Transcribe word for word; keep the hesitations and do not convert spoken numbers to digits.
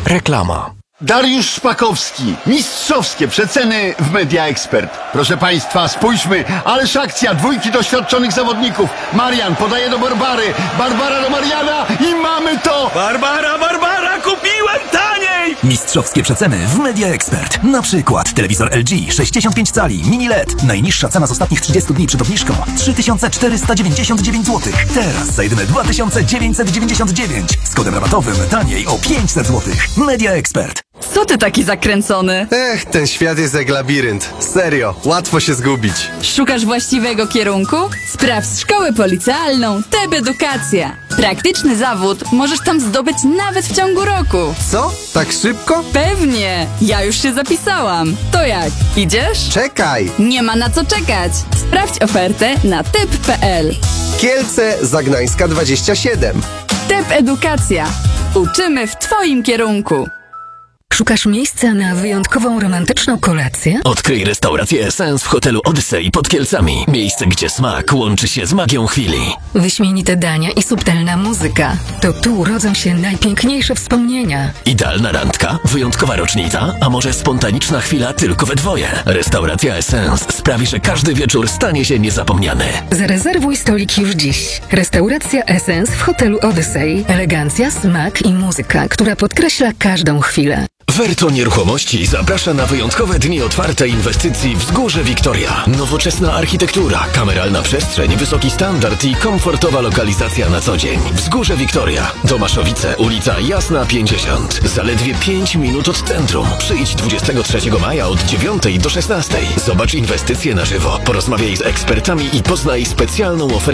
Reklama. Dariusz Szpakowski. Mistrzowskie przeceny w Media Expert. Proszę Państwa, spójrzmy. Ależ akcja dwójki doświadczonych zawodników. Marian podaje do Barbary. Barbara do Mariana i mamy to! Barbara, Barbara, kupiłem taniej! Mistrzowskie przeceny w Media Expert. Na przykład telewizor L G sześćdziesiąt pięć cali Mini L E D. Najniższa cena z ostatnich trzydziestu dni przed obniżką trzy tysiące czterysta dziewięćdziesiąt dziewięć złotych. Teraz za jedyne dwa tysiące dziewięćset dziewięćdziesiąt dziewięć. Z kodem rabatowym taniej o pięćset złotych. Media Expert. Co ty taki zakręcony? Ech, ten świat jest jak labirynt. Serio, łatwo się zgubić. Szukasz właściwego kierunku? Sprawdź szkołę policealną T E B Edukacja. Praktyczny zawód możesz tam zdobyć nawet w ciągu roku. Co? Tak szybko? Pewnie! Ja już się zapisałam. To jak? Idziesz? Czekaj! Nie ma na co czekać. Sprawdź ofertę na tep kropka pe el. Kielce Zagnańska dwadzieścia siedem. T E B Edukacja. Uczymy w Twoim kierunku. Szukasz miejsca na wyjątkową, romantyczną kolację? Odkryj restaurację Essence w hotelu Odyssey pod Kielcami. Miejsce, gdzie smak łączy się z magią chwili. Wyśmienite dania i subtelna muzyka. To tu rodzą się najpiękniejsze wspomnienia. Idealna randka, wyjątkowa rocznica, a może spontaniczna chwila tylko we dwoje. Restauracja Essence sprawi, że każdy wieczór stanie się niezapomniany. Zarezerwuj stolik już dziś. Restauracja Essence w hotelu Odyssey. Elegancja, smak i muzyka, która podkreśla każdą chwilę. Verto Nieruchomości zaprasza na wyjątkowe dni otwartej inwestycji Wzgórze Wiktoria. Nowoczesna architektura, kameralna przestrzeń, wysoki standard i komfortowa lokalizacja na co dzień. Wzgórze Wiktoria. Tomaszowice, ulica Jasna pięćdziesiąt. Zaledwie pięć minut od centrum. Przyjdź dwudziestego trzeciego maja od dziewiątej do szesnastej. Zobacz inwestycje na żywo. Porozmawiaj z ekspertami i poznaj specjalną ofertę